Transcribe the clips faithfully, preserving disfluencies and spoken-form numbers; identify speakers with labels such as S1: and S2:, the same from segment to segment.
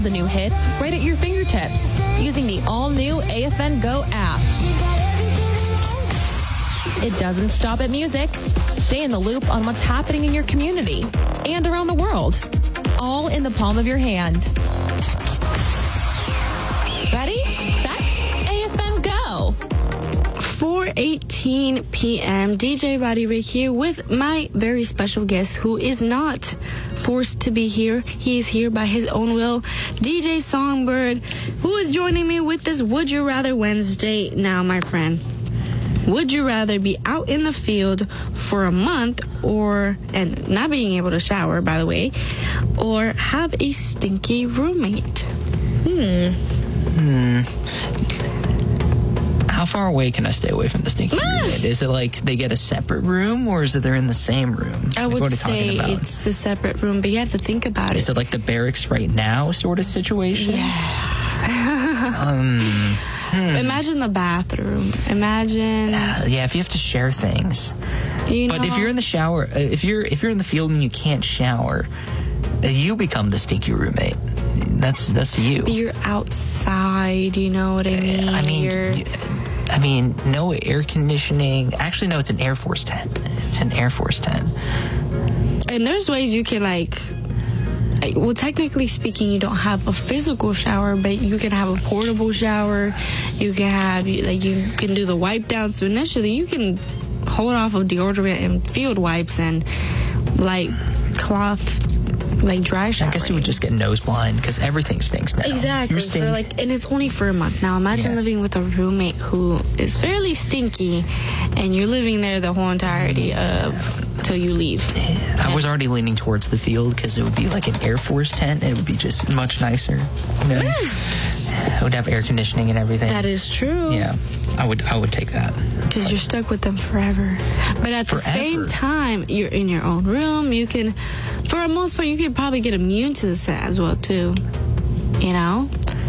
S1: of the new hits right at your fingertips using the all-new A F N Go app. It doesn't stop at music. Stay in the loop on what's happening in your community and around the world, all in the palm of your hand. Ready, set, A F N Go.
S2: four eighteen p.m. D J Roddy Ray here with my very special guest who is not forced to be here. He is here by his own will. D J Songbird, who is joining me with this Would You Rather Wednesday. Now, my friend, would you rather be out in the field for a month or, and not being able to shower, by the way, or have a stinky roommate?
S3: Hmm. Hmm. How far away can I stay away from the stinky roommate? Is it like they get a separate room, or is it they're in the same room?
S2: I
S3: Like,
S2: would
S3: what are we
S2: say
S3: talking about?
S2: it's the separate room, but you have to think about
S3: Is
S2: it.
S3: it like the barracks right now sort of situation?
S2: Yeah.
S3: Um, hmm.
S2: Imagine the bathroom. Imagine,
S3: Uh, yeah, if you have to share things.
S2: you know.
S3: But if you're in the shower, uh, if you're if you're in the field and you can't shower, uh, you become the stinky roommate. That's that's you.
S2: You're outside, you know what I mean?
S3: I mean,
S2: you're,
S3: you- I mean, no air conditioning. Actually, no, it's an Air Force tent. It's an Air Force tent.
S2: and there's ways you can like, like, well, technically speaking, you don't have a physical shower, but you can have a portable shower. You can have, like, you can do the wipe down. So initially, you can hold off of deodorant and field wipes and like cloth, like dry shower.
S3: I guess you would just get nose blind because everything stinks now.
S2: Exactly.
S3: You
S2: For
S3: stink.
S2: like, and it's only for a month. Now imagine
S3: Yeah.
S2: living with a roommate who is fairly stinky, and you're living there the whole entirety of till you leave.
S3: I was already leaning towards the field because it would be like an Air Force tent. And it would be just much nicer. You know? It would have air conditioning and everything.
S2: That is true.
S3: Yeah, I would. I would take that.
S2: Because you're stuck with them forever. But at the same
S3: Forever.
S2: time, you're in your own room. You can, for the most part, you can probably get immune to the scent as well too. You know.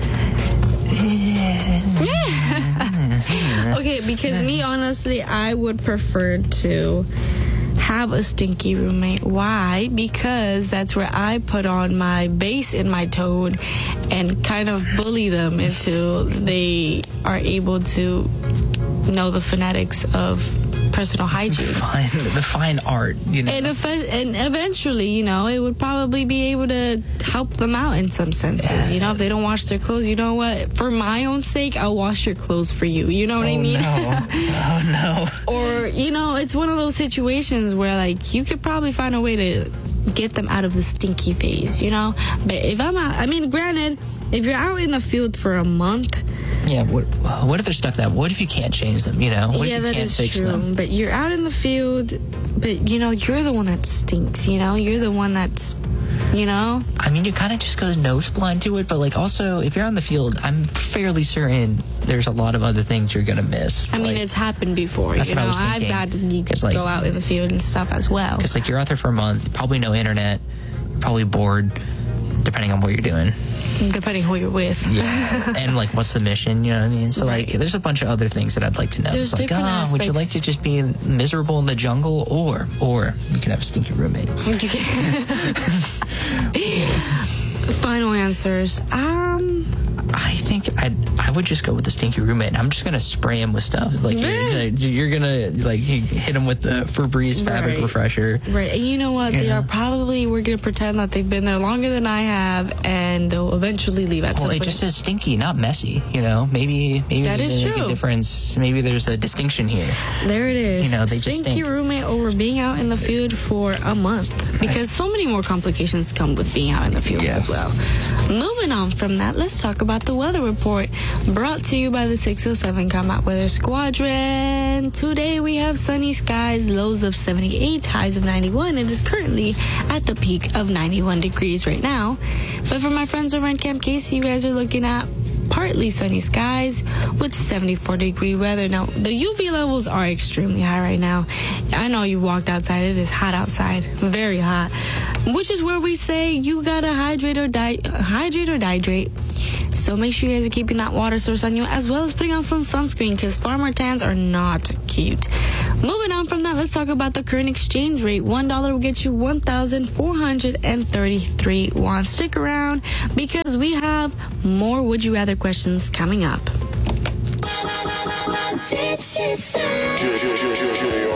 S2: Okay, because me, honestly, I would prefer to have a stinky roommate. Why? Because that's where I put on my bass in my tone and kind of bully them until they are able to know the phonetics of personal hygiene.
S3: Fine, the fine art, you know.
S2: And, if, and eventually, you know, it would probably be able to help them out in some senses. You know, if they don't wash their clothes, you know what? For my own sake, I'll wash your clothes for you. You know what I
S3: Oh,
S2: mean?
S3: no. Oh no.
S2: Or, you know, it's one of those situations where, like, you could probably find a way to get them out of the stinky phase, you know? But if I'm out, I mean, granted, if you're out in the field for a month,
S3: Yeah, what, what if they're stuck that? What if you can't change them, you know? What
S2: yeah,
S3: if you
S2: that
S3: can't
S2: is
S3: fix
S2: true.
S3: them?
S2: But you're out in the field, but, you know, you're the one that stinks, you know? You're the one that's, you know?
S3: I mean, you kind of just go nose blind to it, but, like, also, if you're on the field, I'm fairly certain there's a lot of other things you're going to miss.
S2: I mean,
S3: like,
S2: it's happened before,
S3: That's
S2: you
S3: what I
S2: know?
S3: was
S2: I've
S3: thinking.
S2: had to be,
S3: It's like-
S2: go out in the field and stuff as well.
S3: Because, like, you're out there for a month, probably no internet, probably bored, depending on what you're doing.
S2: Depending who you're with.
S3: Yeah. And, like, what's the mission, you know what I mean? So,
S2: Right.
S3: like, there's a bunch of other things that I'd like to know.
S2: There's
S3: It's like,
S2: different
S3: oh, would you like
S2: aspects.
S3: to just be miserable in the jungle? Or, or you can have a stinky roommate.
S2: Final answers. Um,
S3: I think I'd, I would just go with the stinky roommate. I'm just going to spray him with stuff. Like, you're, you're going to, like, you hit him with the Febreze fabric
S2: Right.
S3: refresher.
S2: right. And you know what? They
S3: Yeah.
S2: are probably, we're going to pretend that they've been there longer than I have, and they'll eventually leave at
S3: Well,
S2: some
S3: it
S2: point.
S3: just says stinky, not messy, you know? Maybe, maybe
S2: That
S3: there's
S2: is
S3: a, like,
S2: true.
S3: a difference. Maybe there's a distinction here.
S2: There it is.
S3: You know, they just
S2: Stinky
S3: stink.
S2: roommate over being out in the field for a month. Because so many more complications come with being out in the field
S3: Yeah.
S2: as well. Moving on from that, let's talk about the weather report brought to you by the six oh seven Combat Weather Squadron. Today we have sunny skies, lows of seventy-eight, highs of ninety-one. It is currently at the peak of ninety-one degrees right now. But for my friends over in Camp Casey, you guys are looking at partly sunny skies with seventy-four degree weather. Now, the U V levels are extremely high right now. I know you've walked outside. It is hot outside. Very hot. Which is where we say you gotta hydrate or di- hydrate or dehydrate. So make sure you guys are keeping that water source on you, as well as putting on some sunscreen, because farmer tans are not cute. Moving on from that, let's talk about the current exchange rate. One dollar will get you one thousand four hundred thirty-three won. Stick around because we have more Would You Rather questions coming up.
S4: What did she say?